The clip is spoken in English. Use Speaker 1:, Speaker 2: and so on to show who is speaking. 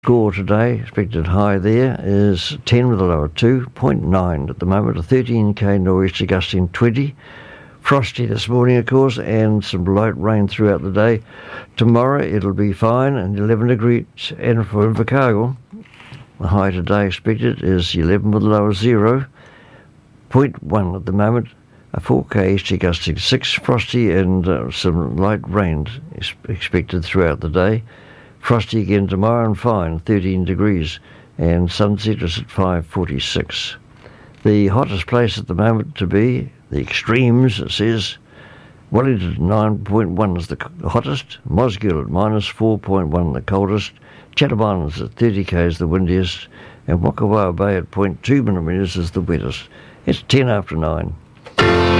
Speaker 1: Score today, expected high there, is 10 with a low of 2.9 at the moment, a 13k nor'easter gusting 20. Frosty this morning, of course, and some light rain throughout the day. Tomorrow it'll be fine and 11 degrees. And for Invercargill, the high today expected is 11 with a low of 0.1 at the moment, a 4k easterly gusting 6. Frosty and some light rain is expected throughout the day. Frosty again tomorrow and fine, 13 degrees, and sunset is at 5:46. The hottest place at the moment to be, the extremes, it says, Wellington 9.1 is the hottest, Mosgiel at -4.1 the coldest, Chatham Islands at 30k is the windiest, and Wakawa Bay at 0.2 millimetres is the wettest. It's 10 after 9.